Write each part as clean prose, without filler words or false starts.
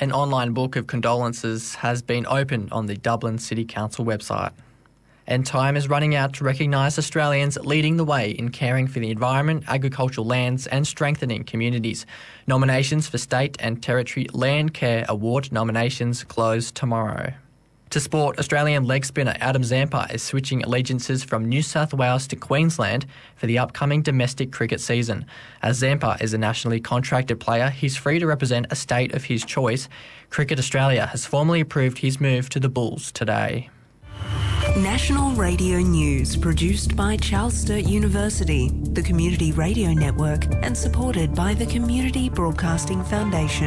An online book of condolences has been opened on the Dublin City Council website. And time is running out to recognise Australians leading the way in caring for the environment, agricultural lands and strengthening communities. Nominations for State and Territory Land Care Award nominations close tomorrow. To sport, Australian leg spinner Adam Zampa is switching allegiances from New South Wales to Queensland for the upcoming domestic cricket season. As Zampa is a nationally contracted player, he's free to represent a state of his choice. Cricket Australia has formally approved his move to the Bulls today. National Radio News, produced by Charles Sturt University, the Community Radio Network, and supported by the Community Broadcasting Foundation.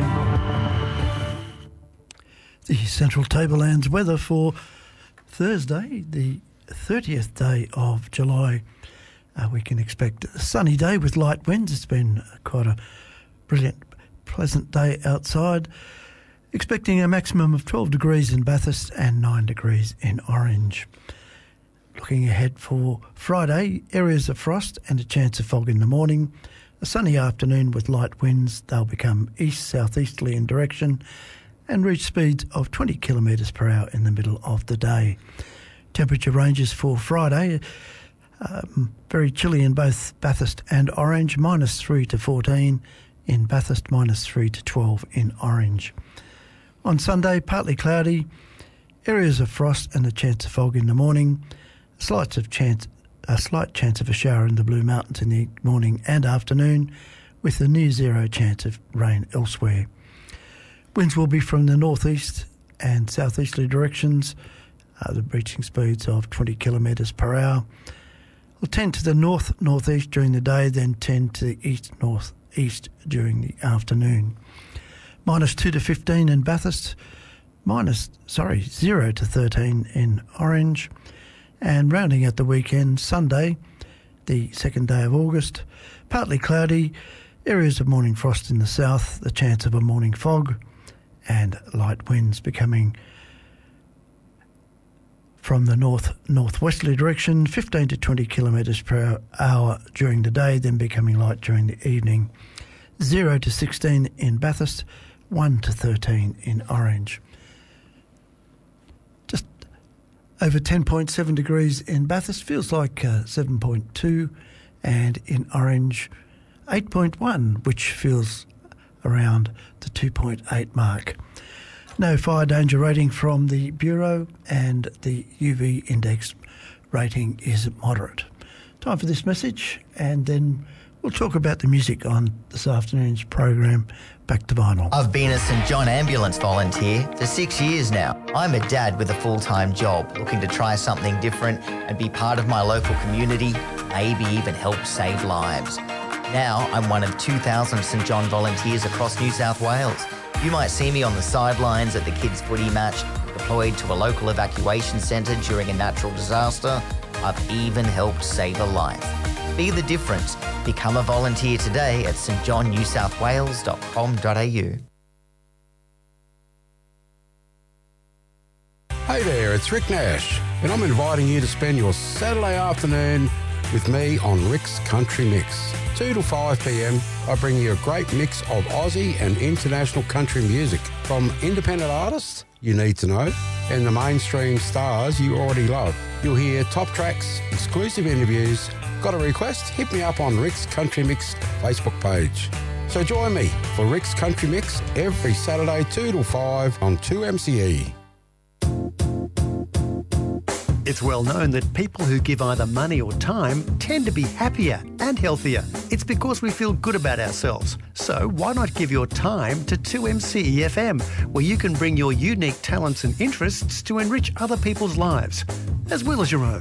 The Central Tablelands weather for Thursday, the 30th day of July. We can expect a sunny day with light winds. It's been quite a brilliant, pleasant day outside. Expecting a maximum of 12 degrees in Bathurst and 9 degrees in Orange. Looking ahead for Friday, areas of frost and a chance of fog in the morning. A sunny afternoon with light winds. They'll become east-southeasterly in direction and reach speeds of 20 kilometres per hour in the middle of the day. Temperature ranges for Friday, very chilly in both Bathurst and Orange, -3 to 14 in Bathurst, -3 to 12 in Orange. On Sunday, partly cloudy, areas of frost and a chance of fog in the morning, a slight chance of a shower in the Blue Mountains in the morning and afternoon, with a near zero chance of rain elsewhere. Winds will be from the northeast and southeasterly directions, reaching speeds of 20 kilometres per hour. Will tend to the north-northeast during the day, then tend to the east-northeast during the afternoon. -2 to 15 in Bathurst, 0 to 13 in Orange. And rounding at the weekend, Sunday, the 2nd day of August, partly cloudy, areas of morning frost in the south, the chance of a morning fog, and light winds becoming from the north-northwesterly direction, 15 to 20 kilometres per hour during the day, then becoming light during the evening. 0 to 16 in Bathurst, 1 to 13 in Orange. Just over 10.7 degrees in Bathurst, feels like 7.2, and in Orange 8.1, which feels around the 2.8 mark. No fire danger rating from the Bureau, and the UV index rating is moderate. Time for this message, and then we'll talk about the music on this afternoon's program, Back to Vinyl. I've been a St John ambulance volunteer for 6 years now. I'm a dad with a full-time job, looking to try something different and be part of my local community, maybe even help save lives. Now I'm one of 2,000 St John volunteers across New South Wales. You might see me on the sidelines at the kids' footy match, deployed to a local evacuation centre during a natural disaster. I've even helped save a life. Be the difference. Become a volunteer today at stjohnnewsouthwales.com.au. Hey there, it's Rick Nash, and I'm inviting you to spend your Saturday afternoon with me on Rick's Country Mix. 2 to 5 p.m, I bring you a great mix of Aussie and international country music, from independent artists you need to know and the mainstream stars you already love. You'll hear top tracks, exclusive interviews. Got a request? Hit me up on Rick's Country Mix Facebook page. So join me for Rick's Country Mix every Saturday 2 to 5 on 2MCE. It's well known that people who give either money or time tend to be happier and healthier. It's because we feel good about ourselves. So why not give your time to 2MCE FM, where you can bring your unique talents and interests to enrich other people's lives, as well as your own.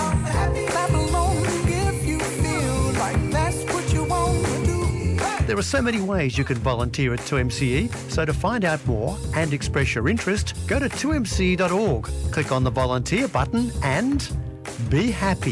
There are so many ways you can volunteer at 2MCE, so to find out more and express your interest, go to 2mce.org, click on the volunteer button and be happy.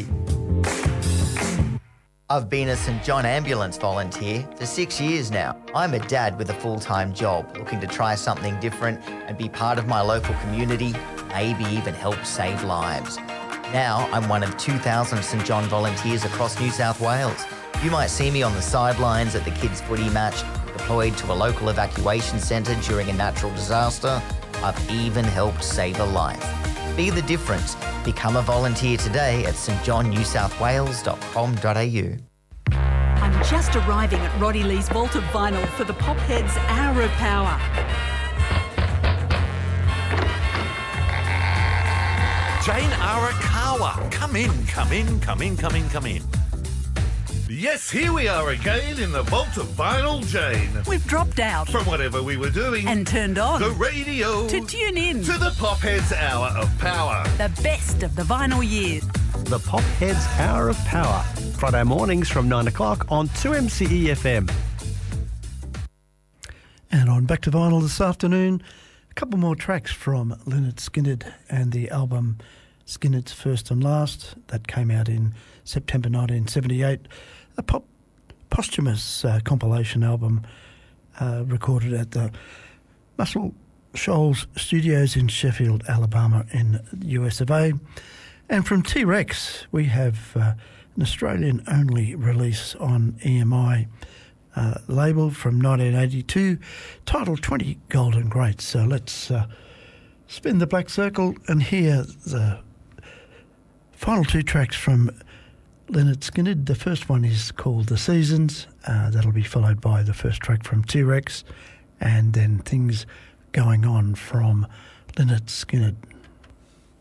I've been a St John ambulance volunteer for 6 years now. I'm a dad with a full-time job, looking to try something different and be part of my local community, maybe even help save lives. Now I'm one of 2,000 St John volunteers across New South Wales. You might see me on the sidelines at the kids' footy match, deployed to a local evacuation centre during a natural disaster. I've even helped save a life. Be the difference. Become a volunteer today at stjohnnewsouthwales.com.au. I'm just arriving at Roddy Lee's Vault of Vinyl for the Popheads Hour of Power. Jane Arakawa. Come in, come in, come in, come in, come in. Yes, here we are again in the Vault of Vinyl, Jane. We've dropped out From whatever we were doing and turned on the radio to tune in to the Popheads Hour of Power. the best of the vinyl years. The Popheads Hour of Power. Friday mornings from 9 o'clock on 2MCE FM. And on Back to Vinyl this afternoon, a couple more tracks from Lynyrd Skynyrd and the album Skynyrd's First and Last that came out in September 1978. A posthumous compilation album recorded at the Muscle Shoals Studios in Sheffield, Alabama in the US of A. And from T-Rex, we have an Australian-only release on EMI label from 1982, titled 20 Golden Greats. So let's spin the black circle and hear the final two tracks from Lynyrd Skynyrd. The first one is called The Seasons. That'll be followed by the first track from T-Rex, and then Things Going On from Lynyrd Skynyrd.